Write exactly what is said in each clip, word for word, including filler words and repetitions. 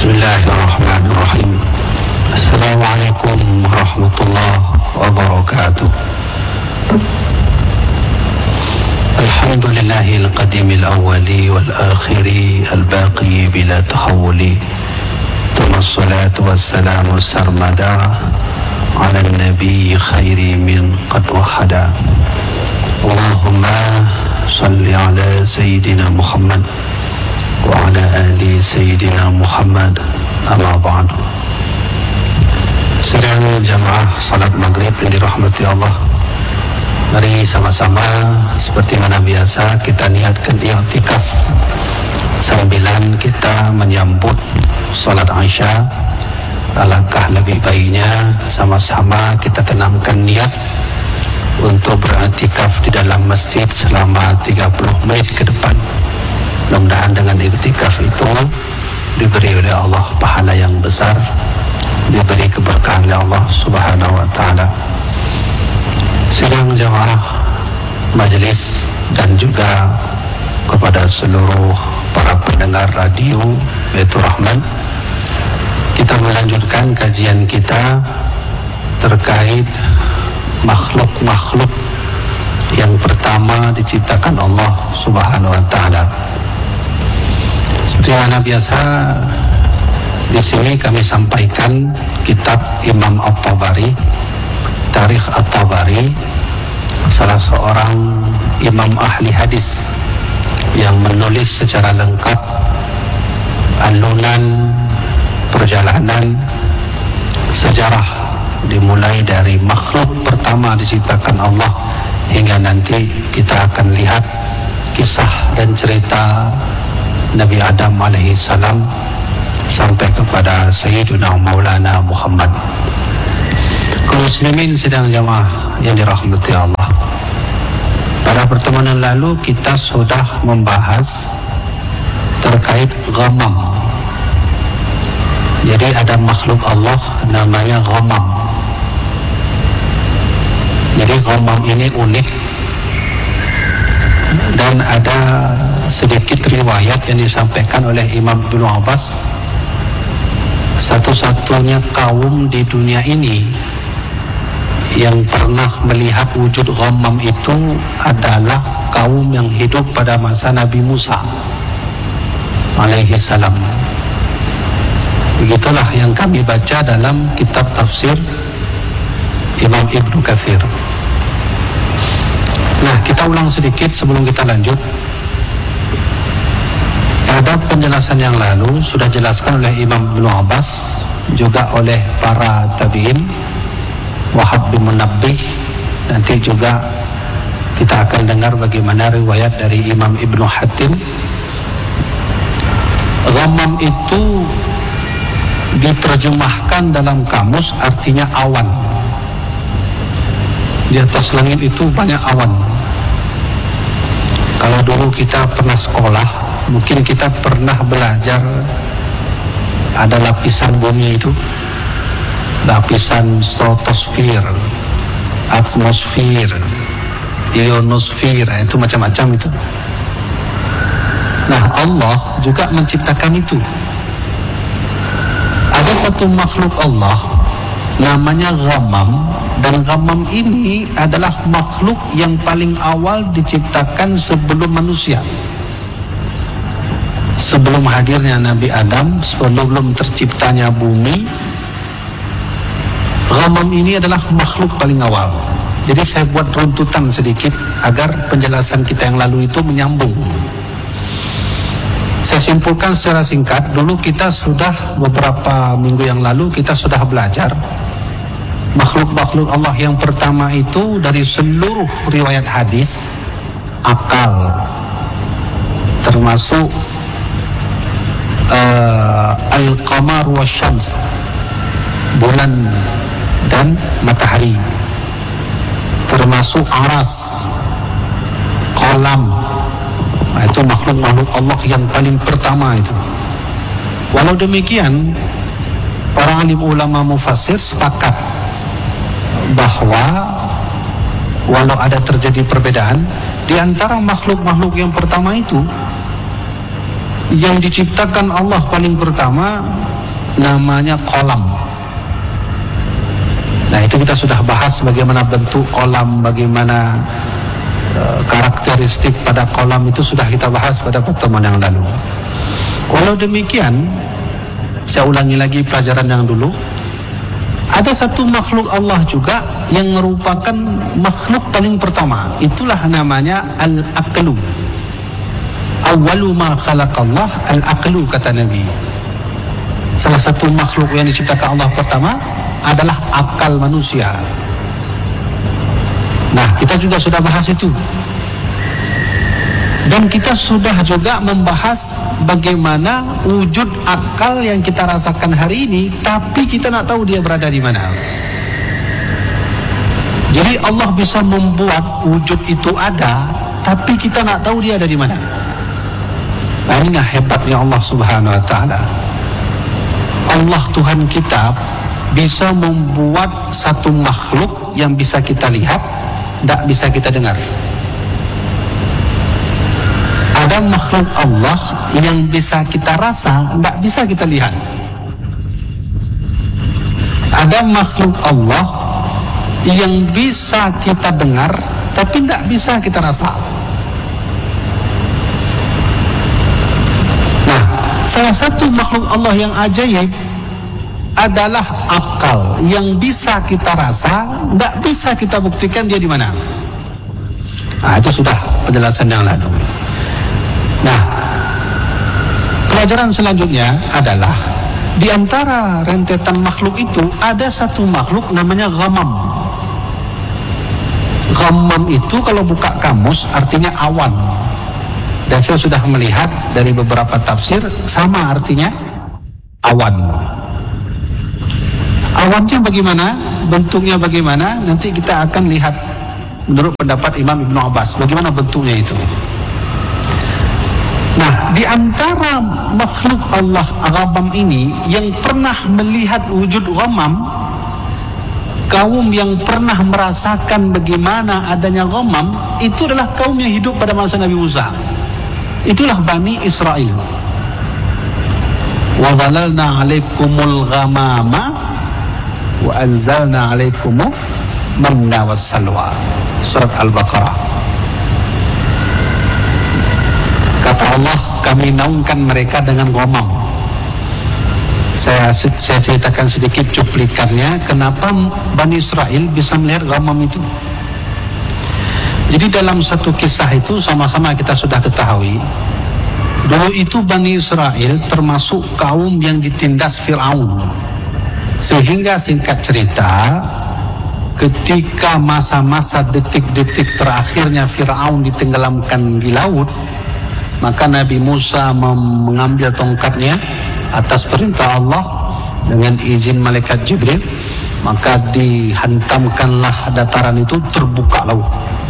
Bismillahirrahmanirrahim. Assalamualaikum warahmatullahi wabarakatuh. Alhamdulillahil qadimil awwali wal akhiri al baqi bila tahawuli. Thumma salatu wassalamu sarmada ala nabi khairi min qad wahada. Allahumma salli ala sayyidina Muhammad wa ala ali sayyidina Muhammad, amma ba'du. Sedang jamaah salat maghrib yang dirahmati Allah, mari sama-sama seperti mana biasa kita niatkan i'tikaf sambilan kita menyambut salat Isya. Alangkah lebih baiknya sama-sama kita tanamkan niat untuk beriktikaf di dalam masjid selama tiga puluh menit ke depan. Mudah-mudahan dengan iktikaf itu diberi oleh Allah pahala yang besar, diberi keberkahan oleh Allah Subhanahu wa taala. Sidang jamaah majelis dan juga kepada seluruh para pendengar radio Baitur Rahman, kita melanjutkan kajian kita terkait makhluk-makhluk yang pertama diciptakan Allah Subhanahu wa taala. Seperti mana biasa, di sini kami sampaikan kitab Imam At-Tabari, Tarikh At-Tabari, salah seorang imam ahli hadis yang menulis secara lengkap alunan perjalanan sejarah dimulai dari makhluk pertama diciptakan Allah hingga nanti kita akan lihat kisah dan cerita Nabi Adam alaihi salam sampai kepada Sayyiduna Maulana Muhammad. Kaum muslimin sedang jamaah yang dirahmati Allah, pada pertemuan yang lalu kita sudah membahas terkait ghamam. Jadi ada makhluk Allah namanya ghamam. Jadi ghamam ini unik dan ada sedikit riwayat yang disampaikan oleh Imam Ibnu Abbas, satu-satunya kaum di dunia ini yang pernah melihat wujud ghamam itu adalah kaum yang hidup pada masa Nabi Musa alaihi salam. Begitulah yang kami baca dalam kitab tafsir Imam Ibnu Katsir. Nah, kita ulang sedikit sebelum kita lanjut. Pada penjelasan yang lalu sudah jelaskan oleh Imam Ibnu Abbas, juga oleh para tabi'in, Wahab bin Munabbih. Nanti juga kita akan dengar bagaimana riwayat dari Imam Ibnu Hatim. Ghamam itu diterjemahkan dalam kamus artinya awan. Di atas langit itu banyak awan. Kalau dulu kita pernah sekolah, mungkin kita pernah belajar ada lapisan bumi itu, lapisan stratosfer, atmosfer, ionosfer, itu macam-macam itu. Nah, Allah juga menciptakan itu. Ada satu makhluk Allah namanya ghamam, dan ghamam ini adalah makhluk yang paling awal diciptakan sebelum manusia, sebelum hadirnya Nabi Adam, sebelum terciptanya bumi. Ghamam ini adalah makhluk paling awal. Jadi saya buat runtutan sedikit agar penjelasan kita yang lalu itu menyambung. Saya simpulkan secara singkat. Dulu kita sudah beberapa minggu yang lalu kita sudah belajar makhluk-makhluk Allah yang pertama itu dari seluruh riwayat hadis akal, termasuk uh, al-qamar wa syams, bulan dan matahari, termasuk aras, kolam. Nah, itu makhluk-makhluk Allah yang paling pertama itu. Walau demikian, para alim ulama mufassir sepakat bahwa walau ada terjadi perbedaan di antara makhluk-makhluk yang pertama itu, yang diciptakan Allah paling pertama namanya kolam. Nah, itu kita sudah bahas bagaimana bentuk kolam, bagaimana uh, karakteristik pada kolam, itu sudah kita bahas pada pertemuan yang lalu. Walau demikian, saya ulangi lagi pelajaran yang dulu. Ada satu makhluk Allah juga yang merupakan makhluk paling pertama. Itulah namanya al-aqlu. Awwalu ma khalaqallah al-aqlu, kata Nabi. Salah satu makhluk yang diciptakan Allah pertama adalah akal manusia. Nah, kita juga sudah bahas itu. Dan kita sudah juga membahas bagaimana wujud akal yang kita rasakan hari ini, tapi kita nak tahu dia berada di mana. Jadi Allah bisa membuat wujud itu ada, tapi kita nak tahu dia ada di mana. Nah, inilah hebatnya Allah Subhanahu Wa Taala. Allah Tuhan kita bisa membuat satu makhluk yang bisa kita lihat, tidak bisa kita dengar. Ada makhluk Allah yang bisa kita rasa, tidak bisa kita lihat. Ada makhluk Allah yang bisa kita dengar, tapi tidak bisa kita rasa. Nah, salah satu makhluk Allah yang ajaib adalah akal yang bisa kita rasa, tidak bisa kita buktikan dia di mana. Nah, itu sudah penjelasan yang lalu. Nah, pelajaran selanjutnya adalah di antara rentetan makhluk itu ada satu makhluk namanya ghamam. Ghamam itu kalau buka kamus artinya awan. Dan saya sudah melihat dari beberapa tafsir sama artinya awan. Awannya bagaimana? Bentuknya bagaimana? Nanti kita akan lihat menurut pendapat Imam Ibnu Abbas bagaimana bentuknya itu. Nah, di antara makhluk Allah ghamam ini yang pernah melihat wujud ghamam, kaum yang pernah merasakan bagaimana adanya ghamam, itu adalah kaum yang hidup pada masa Nabi Musa. Itulah Bani Israel. Wa dhalalna 'alaikumul ghamama wa anzalna 'alaikumul manna wassalwa. Surat Al-Baqarah. Kata Allah, kami naungkan mereka dengan ghamam. Saya, saya ceritakan sedikit cuplikannya, kenapa Bani Israel bisa melihat ghamam itu. Jadi dalam satu kisah itu sama-sama kita sudah ketahui, dulu itu Bani Israel termasuk kaum yang ditindas Fir'aun. Sehingga singkat cerita, ketika masa-masa detik-detik terakhirnya Fir'aun ditenggelamkan di laut, maka Nabi Musa mengambil tongkatnya atas perintah Allah dengan izin malaikat Jibril, maka dihantamkanlah dataran itu, terbuka laut.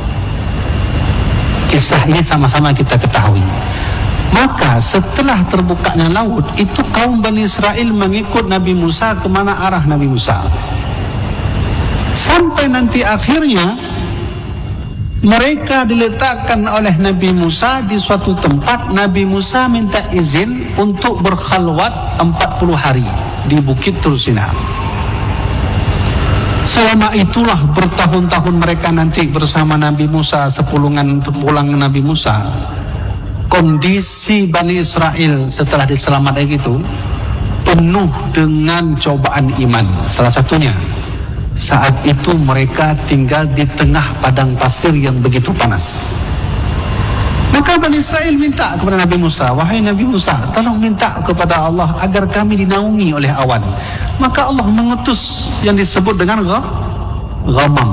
Kisah ini sama-sama kita ketahui. Maka setelah terbukanya laut itu, kaum Bani Israel mengikut Nabi Musa kemana arah Nabi Musa, sampai nanti akhirnya mereka diletakkan oleh Nabi Musa di suatu tempat. Nabi Musa minta izin untuk berkhalwat empat puluh hari di Bukit Tursina. Selama itulah bertahun-tahun mereka nanti bersama Nabi Musa, sepulungan pulang Nabi Musa. Kondisi Bani Israel setelah diselamatkan itu penuh dengan cobaan iman. Salah satunya, saat itu mereka tinggal di tengah padang pasir yang begitu panas. Maka Bani Israel minta kepada Nabi Musa, wahai Nabi Musa, tolong minta kepada Allah agar kami dinaungi oleh awan. Maka Allah mengutus yang disebut dengan ghamam.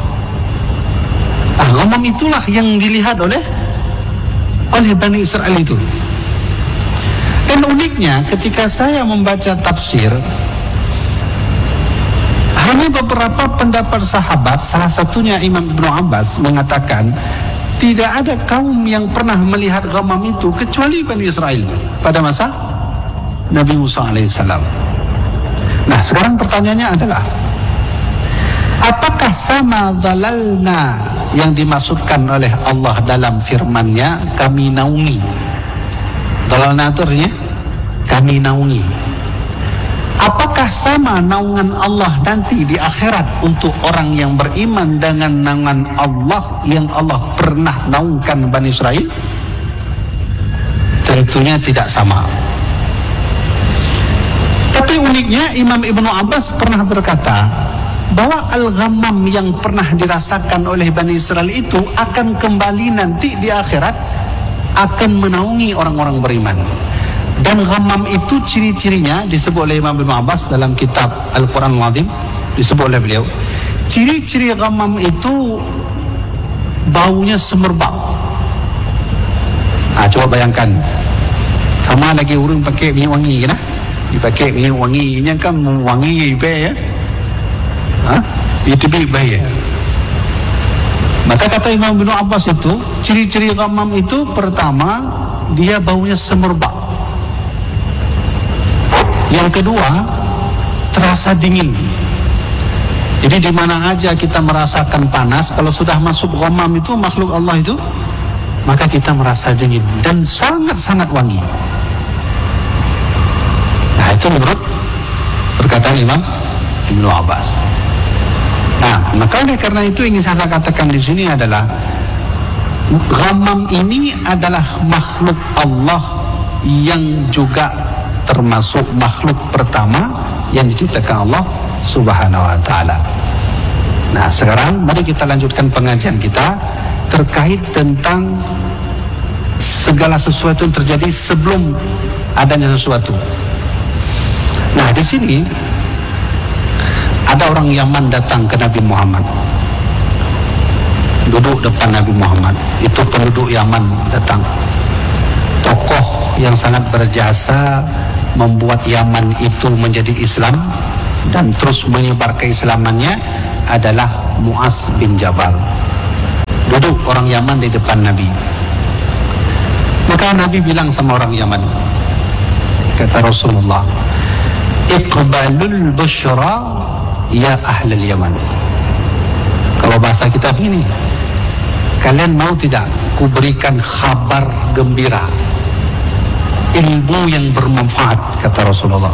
Ah, ghamam itulah yang dilihat oleh oleh Bani Israel itu. Dan uniknya ketika saya membaca tafsir, hanya beberapa pendapat sahabat, salah satunya Imam Ibnu Abbas, mengatakan tidak ada kaum yang pernah melihat ghamam itu kecuali Bani Israel pada masa Nabi Musa alaihissalam. Nah, sekarang pertanyaannya adalah, apakah sama dhalalna yang dimaksudkan oleh Allah dalam firman-Nya, kami naungi? Dhalalna itu artinya kami naungi. Apakah sama naungan Allah nanti di akhirat untuk orang yang beriman dengan naungan Allah yang Allah pernah naungkan Bani Israel? Tentunya tidak sama. Tapi uniknya Imam Ibnu Abbas pernah berkata bahwa al-ghammam yang pernah dirasakan oleh Bani Israel itu akan kembali nanti di akhirat, akan menaungi orang-orang beriman. Dan ghammam itu ciri-cirinya disebut oleh Imam Ibnu Abbas dalam kitab Al-Quran Al-Azim, disebut oleh beliau, ciri-ciri ghammam itu baunya semerbak. Ah, coba bayangkan, sama lagi urung pakai minyak wangi kan? Dipakai minyak wangi, ini kan wangi baik ya. Ha? Itu baik bahaya. Maka kata Imam Ibnu Abbas itu, ciri-ciri ghammam itu pertama, dia baunya semerbak. Yang kedua, terasa dingin. Jadi di mana aja kita merasakan panas, kalau sudah masuk ghammam itu, makhluk Allah itu, maka kita merasa dingin dan sangat-sangat wangi. Nah, itu menurut perkataan Imam Ibnu Abbas. Nah, maka oleh karena itu ingin saya katakan di sini adalah ghammam ini adalah makhluk Allah yang juga termasuk makhluk pertama yang diciptakan Allah Subhanahu wa ta'ala. Nah, sekarang mari kita lanjutkan pengajian kita terkait tentang segala sesuatu yang terjadi sebelum adanya sesuatu. Nah, di sini ada orang Yaman datang ke Nabi Muhammad, duduk depan Nabi Muhammad. Itu penduduk Yaman datang, tokoh yang sangat berjasa membuat Yaman itu menjadi Islam dan terus menyebar keislamannya adalah Mu'az bin Jabal. Duduk orang Yaman di depan Nabi. Maka Nabi bilang sama orang Yaman, kata Rasulullah, iqbalul busyra ya ahlal Yaman. Kalau bahasa kita begini, kalian mau tidak ku berikan kabar gembira, ilmu yang bermanfaat, kata Rasulullah.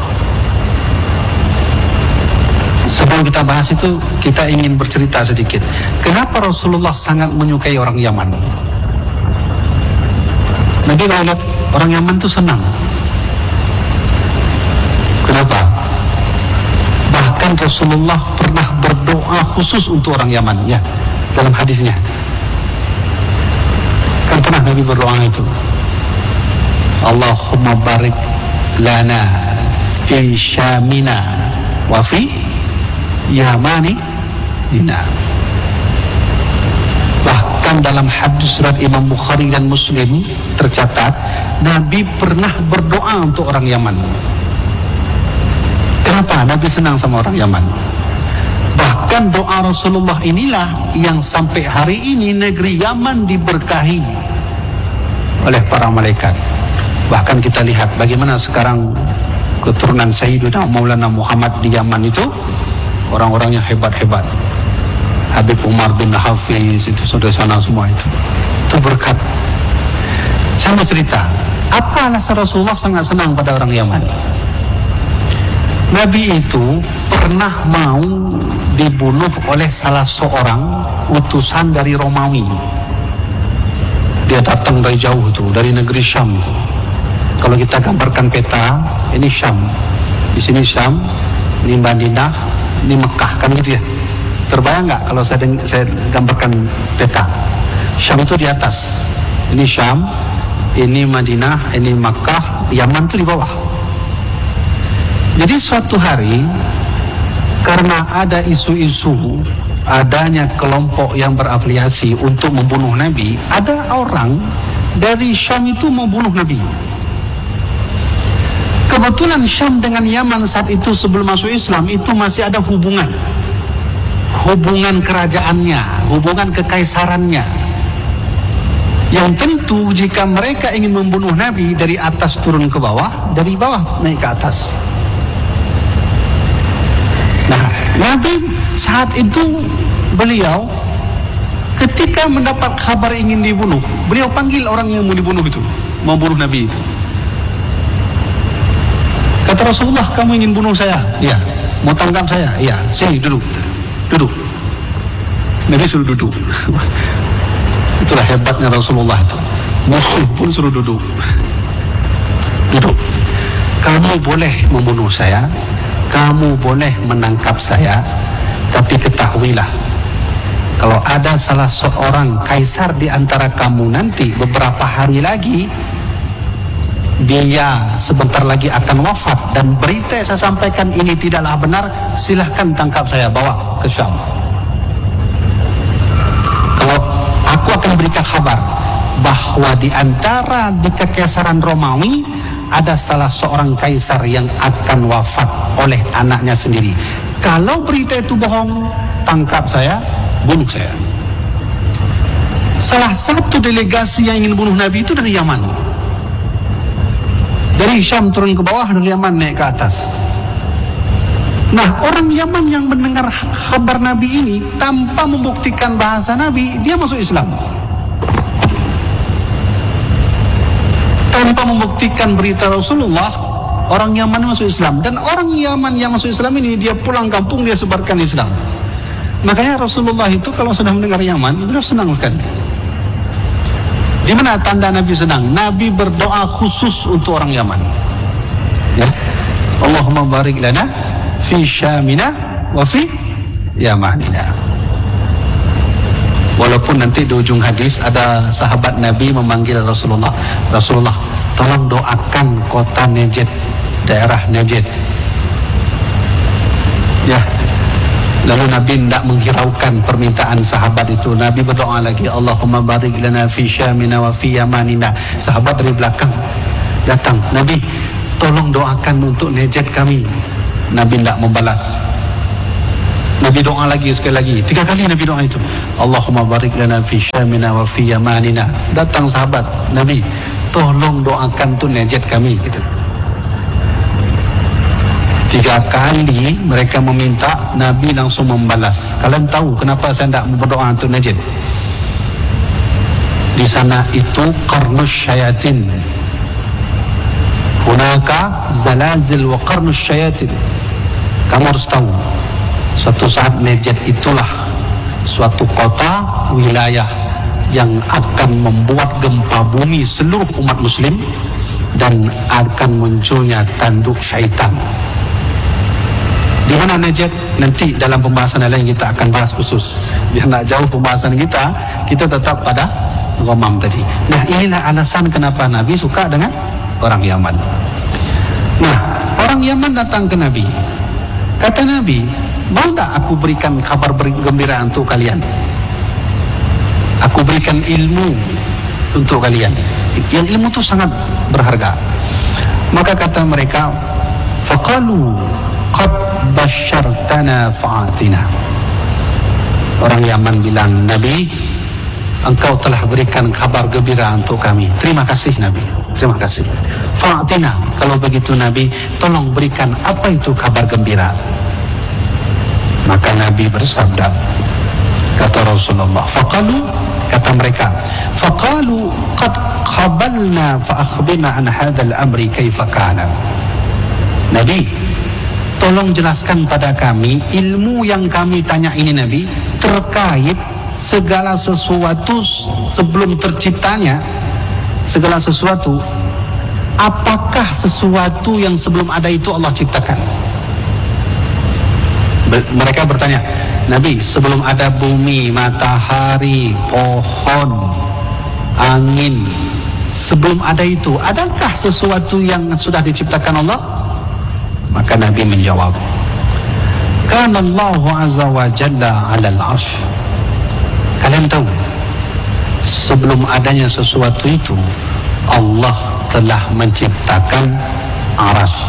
Sebelum kita bahas itu, kita ingin bercerita sedikit. Kenapa Rasulullah sangat menyukai orang Yaman? Nabi lihat orang Yaman itu senang. Kenapa? Bahkan Rasulullah pernah berdoa khusus untuk orang Yaman, ya, dalam hadisnya. Kan pernah Nabi berdoa itu, Allahumma barik lana fi syamina wa fi yamani dina. Bahkan dalam hadis surat Imam Bukhari dan Muslim tercatat, Nabi pernah berdoa untuk orang Yaman. Kenapa? Nabi senang sama orang Yaman. Bahkan doa Rasulullah inilah yang sampai hari ini negeri Yaman diberkahi oleh para malaikat. Bahkan kita lihat bagaimana sekarang keturunan Sayyidina Maulana Muhammad di Yaman itu orang-orangnya hebat-hebat. Habib Umar bin Hafiz itu sudah sana semua itu. Itu berkat. Saya mau cerita, apa alasan Rasulullah sangat senang pada orang Yaman? Nabi itu pernah mau dibunuh oleh salah seorang utusan dari Romawi. Dia datang dari jauh itu, dari negeri Syam. Kalau kita gambarkan peta, ini Syam, di sini Syam, ini Madinah, ini Mekah, kan gitu ya. Terbayang nggak kalau saya, saya gambarkan peta? Syam itu di atas, ini Syam, ini Madinah, ini Mekah, Yaman itu di bawah. Jadi suatu hari, karena ada isu-isu adanya kelompok yang berafiliasi untuk membunuh Nabi, ada orang dari Syam itu mau bunuh Nabi. Kebetulan Syam dengan Yaman saat itu sebelum masuk Islam itu masih ada hubungan, hubungan kerajaannya, hubungan kekaisarannya, yang tentu jika mereka ingin membunuh Nabi, dari atas turun ke bawah, dari bawah naik ke atas. Nah, Nabi saat itu beliau ketika mendapat kabar ingin dibunuh, beliau panggil orang yang mau dibunuh itu, mau bunuh Nabi itu. Kata Rasulullah, kamu ingin bunuh saya? Iya. Mau tangkap saya? Iya. Sini duduk. Duduk. Nabi suruh duduk. Itulah hebatnya Rasulullah itu. Musuh pun suruh duduk. Duduk. Kamu boleh membunuh saya, kamu boleh menangkap saya, tapi ketahuilah, kalau ada salah seorang kaisar di antara kamu nanti beberapa hari lagi, dia sebentar lagi akan wafat, dan berita yang saya sampaikan ini tidaklah benar, silahkan tangkap saya, bawa ke Syam. Kalau aku akan berikan kabar bahwa di antara di kekaisaran Romawi ada salah seorang kaisar yang akan wafat oleh anaknya sendiri. Kalau berita itu bohong, tangkap saya, bunuh saya. Salah satu delegasi yang ingin bunuh Nabi itu dari Yaman. Dari Syam turun ke bawah, dari Yaman naik ke atas. Nah, orang Yaman yang mendengar kabar Nabi ini tanpa membuktikan bahasa Nabi, dia masuk Islam. Tanpa membuktikan berita Rasulullah, orang Yaman masuk Islam. Dan orang Yaman yang masuk Islam ini, dia pulang kampung, dia sebarkan Islam. Makanya Rasulullah itu kalau sudah mendengar Yaman, beliau senang sekali. Di mana tanda Nabi senang? Nabi berdoa khusus untuk orang Yaman. Ya, Allahumma barik lana fi Syamina wa fi Yamanina. Walaupun nanti di ujung hadis ada sahabat Nabi memanggil Rasulullah, Rasulullah, tolong doakan kota Najd, daerah Najd. Ya. Lalu Nabi tidak menghiraukan permintaan sahabat itu. Nabi berdoa lagi, Allahumma barik lana fi Syamina wa fi Yamanina. Sahabat dari belakang datang, Nabi, tolong doakan untuk Najd kami. Nabi tidak membalas. Nabi doa lagi sekali lagi, tiga kali Nabi doa itu, Allahumma barik lana fi Syamina wa fi Yamanina. Datang sahabat, Nabi, tolong doakan untuk Najd kami. Gitu. Tiga kali mereka meminta, Nabi langsung membalas. Kalian tahu kenapa saya tidak berdoa untuk Najd? Di sana itu qarnus syayatin, hunaka zalazil wa qarnus syayatin. Kamu harus tahu, suatu saat Najd itulah suatu kota, wilayah yang akan membuat gempa bumi seluruh umat muslim, dan akan munculnya tanduk syaitan. Di mana Najd? Nanti dalam pembahasan lain kita akan bahas khusus. Biar nak jauh pembahasan kita, kita tetap pada Ghamam tadi. Nah, inilah alasan kenapa Nabi suka dengan orang Yaman. Nah, orang Yaman datang ke Nabi. Kata Nabi, mau tak aku berikan kabar gembira untuk kalian? Aku berikan ilmu untuk kalian. Yang ilmu itu sangat berharga. Maka kata mereka, faqalu qad basyartana fa'atina. Orang Yaman bilang, Nabi, engkau telah berikan kabar gembira untuk kami. Terima kasih Nabi, terima kasih. Fa'atina, kalau begitu Nabi, tolong berikan apa itu kabar gembira. Maka Nabi bersabda, kata Rasulullah, faqalu, kata mereka, faqalu qad qabalna fa akhbirna an hadzal amri kaifa kana. Nabi, tolong jelaskan pada kami ilmu yang kami tanya ini Nabi, terkait segala sesuatu sebelum terciptanya segala sesuatu. Apakah sesuatu yang sebelum ada itu Allah ciptakan? Mereka bertanya, Nabi, sebelum ada bumi, matahari, pohon, angin, sebelum ada itu, adakah sesuatu yang sudah diciptakan Allah? Maka Nabi menjawab, Kana Allahu azza wa jalla 'alal 'arsy. Kalian tahu, sebelum adanya sesuatu itu, Allah telah menciptakan arsy.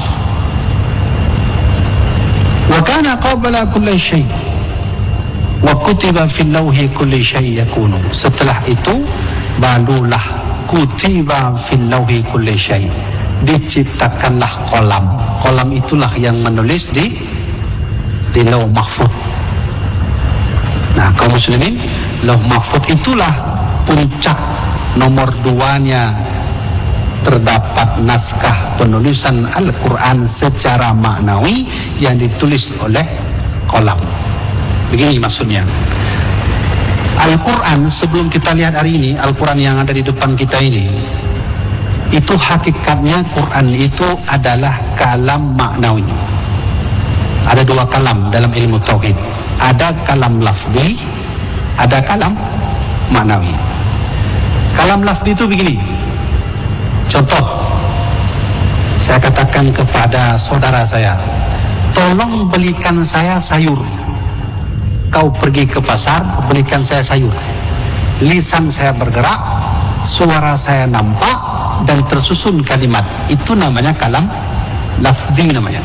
Wa kana qabla kulli syai' wa kutiba fil lawhi kulli syai' yakunu. Setelah itu barulah kutiba fil lawhi kulli syai', diciptakanlah kolam. Kolam itulah yang menulis di di lauh mahfuz. Nah, kaum muslimin, lauh mahfuz itulah puncak nomor duanya terdapat naskah penulisan Al-Quran secara maknawi yang ditulis oleh qalam. Begini maksudnya. Al-Quran sebelum kita lihat hari ini, Al-Quran yang ada di depan kita ini, itu hakikatnya Quran itu adalah kalam maknawi. Ada dua kalam dalam ilmu tauhid. Ada kalam lafzi, ada kalam maknawi. Kalam lafzi itu begini. Contoh, saya katakan kepada saudara saya, tolong belikan saya sayur. Kau pergi ke pasar, belikan saya sayur. Lisan saya bergerak, suara saya nampak, dan tersusun kalimat. Itu namanya kalam lafzi namanya.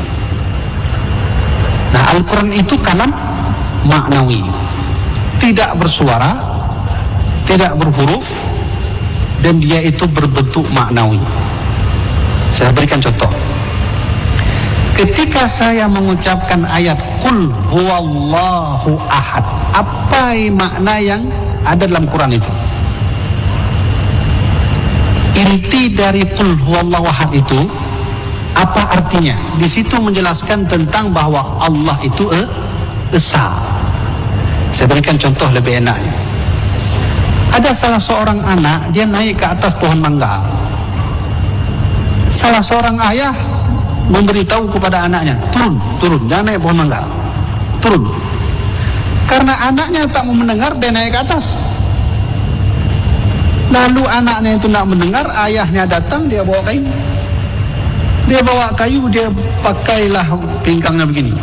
Nah, Al-Quran itu kalam maknawi, tidak bersuara, tidak berhuruf, dan dia itu berbentuk maknawi. Saya berikan contoh. Ketika saya mengucapkan ayat Qul huwallahu ahad, apa makna yang ada dalam Quran itu? Inti dari Qul huwallahu ahad itu apa artinya? Di situ menjelaskan tentang bahwa Allah itu esa. Saya berikan contoh lebih enaknya. Ada salah seorang anak, dia naik ke atas pohon mangga. Salah seorang ayah memberitahu kepada anaknya, turun, turun, jangan naik pohon mangga, turun. Karena anaknya tak mau mendengar, dia naik ke atas. Lalu anaknya itu nak mendengar, ayahnya datang, dia bawa kayu. Dia bawa kayu, dia pakailah pingkangnya begini.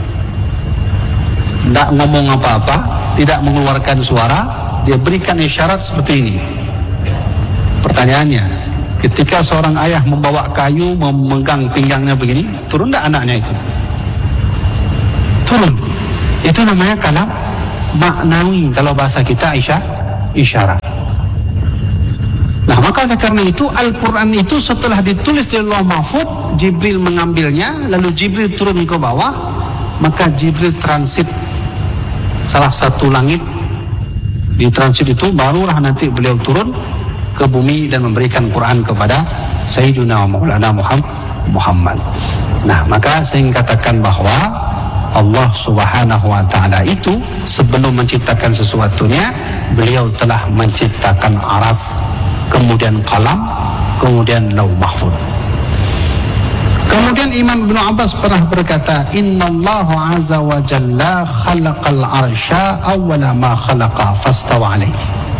Tidak ngomong apa-apa, tidak mengeluarkan suara, dia berikan isyarat seperti ini. Pertanyaannya, ketika seorang ayah membawa kayu, memegang pinggangnya begini, turun tak anaknya itu? Turun. Itu namanya kalam maknawi, kalau bahasa kita isyarat. Nah, maka karena itu Al-Quran itu setelah ditulis di Lauh Mahfuz, Jibril mengambilnya, lalu Jibril turun ke bawah, maka Jibril transit salah satu langit. Di transit itu barulah nanti beliau turun ke bumi dan memberikan Quran kepada Sayyiduna Maulana Muhammad. Nah, maka saya ingin katakan bahwa Allah Subhanahu wa ta'ala itu sebelum menciptakan sesuatunya, beliau telah menciptakan aras, kemudian qalam, kemudian Lauh Mahfuz. Kemudian Imam Ibn Abbas pernah berkata, Innallaha azza wa jalla khalaqal arsya awwala ma khalaqa fastawa alaih.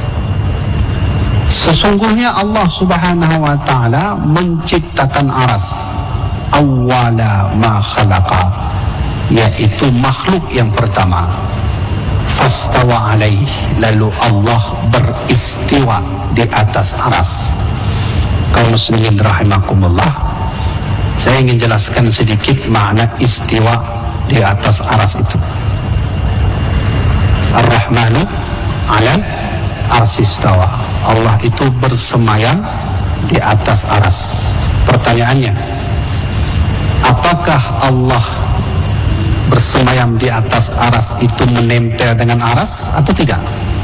Sesungguhnya Allah Subhanahu wa ta'ala menciptakan aras awwala ma khalaqa, yaitu makhluk yang pertama. Fastawa alaih, lalu Allah beristiwa di atas aras. Kaum muslimin rahimakumullah, saya ingin jelaskan sedikit makna istiwa di atas aras itu. Ar-Rahmanu alal arsistawa, Allah itu bersemayam di atas aras. Pertanyaannya, apakah Allah bersemayam di atas aras itu menempel dengan aras atau tidak?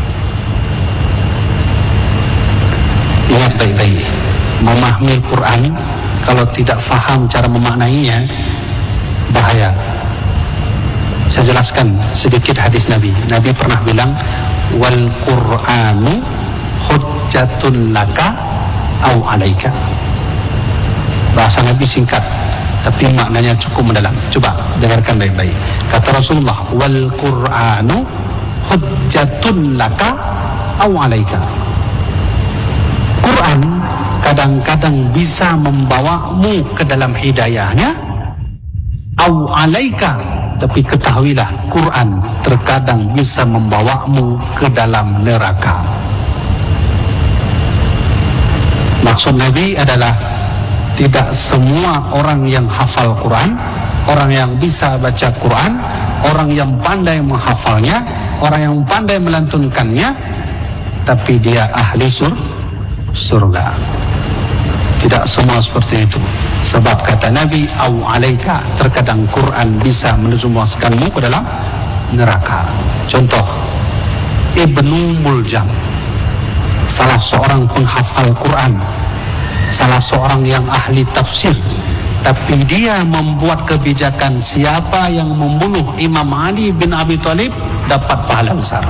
Ingat baik-baik, memahami Quran kalau tidak faham cara memaknainya bahaya. Saya jelaskan sedikit hadis Nabi. Nabi pernah bilang, wal Qur'anu hujjatun laka au alaika. Bahasa Nabi singkat, tapi maknanya cukup mendalam. Coba dengarkan baik-baik. Kata Rasulullah, wal Qur'anu hujjatun laka au alaika. Quran kadang-kadang bisa membawamu ke dalam hidayahnya, au alaika, tapi ketahuilah Quran terkadang bisa membawamu ke dalam neraka. Maksud Nabi adalah tidak semua orang yang hafal Quran, orang yang bisa baca Quran, orang yang pandai menghafalnya, orang yang pandai melantunkannya, tapi dia ahli sur surga. Tidak semua seperti itu. Sebab kata Nabi, au alaika, terkadang Quran bisa menjerumuskanmu ke dalam neraka. Contoh, Ibnu Muljam, salah seorang penghafal Quran salah seorang yang ahli tafsir, tapi dia membuat kebijakan siapa yang membunuh Imam Ali bin Abi Thalib dapat pahala besar.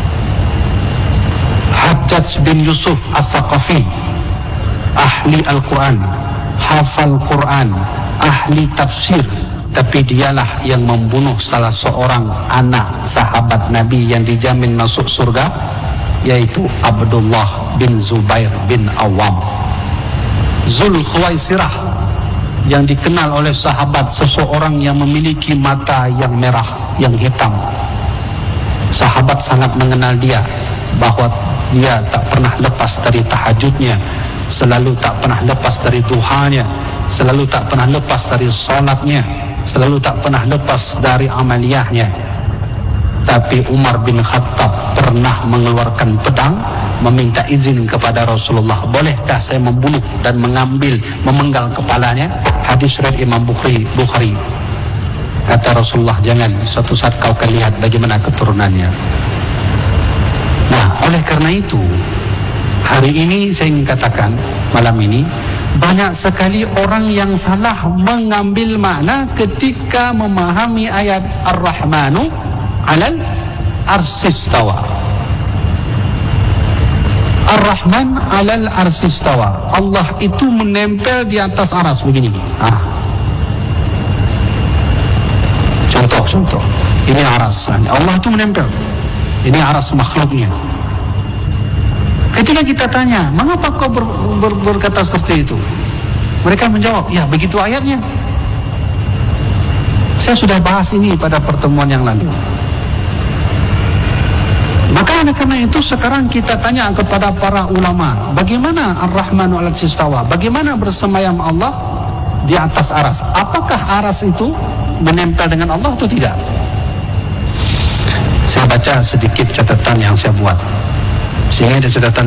Hajjaj bin Yusuf As-Saqafi, ahli Al-Quran, hafal Quran, ahli tafsir, tapi dialah yang membunuh salah seorang anak sahabat Nabi yang dijamin masuk surga, yaitu Abdullah bin Zubair bin Awam. Zul Khuwaisirah, yang dikenal oleh sahabat seseorang yang memiliki mata yang merah, yang hitam. Sahabat sangat mengenal dia, bahwa dia tak pernah lepas dari tahajudnya, selalu tak pernah lepas dari duhanya, selalu tak pernah lepas dari salatnya, selalu tak pernah lepas dari amaliyahnya. Tapi Umar bin Khattab pernah mengeluarkan pedang, meminta izin kepada Rasulullah, bolehkah saya membunuh dan mengambil, memenggal kepalanya? Hadis riwayat Imam Bukhari, Bukhari. Kata Rasulullah, jangan, suatu saat kau akan lihat bagaimana keturunannya. Nah, oleh karena itu, hari ini saya ingin katakan, malam ini, banyak sekali orang yang salah mengambil makna ketika memahami ayat Ar-Rahmanu alal arsistawa. Ar-Rahman alal arsistawa, Allah itu menempel di atas aras begini. Ah. Contoh, contoh. Ini aras. Allah itu menempel. Ini aras makhluknya. Ketika kita tanya, mengapa kau ber, ber, berkata seperti itu? Mereka menjawab, ya begitu ayatnya. Saya sudah bahas ini pada pertemuan yang lalu. Maka oleh karena itu sekarang kita tanya kepada para ulama, bagaimana Ar-Rahmanu ala istawa? Bagaimana bersemayam Allah di atas aras? Apakah aras itu menempel dengan Allah atau tidak? Saya baca sedikit catatan yang saya buat, sehingga ada catatan